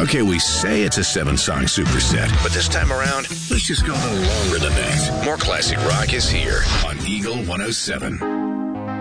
Okay, we say it's a 7-song superset, but this time around, let's just go a little longer than that. More classic rock is here on Eagle 107.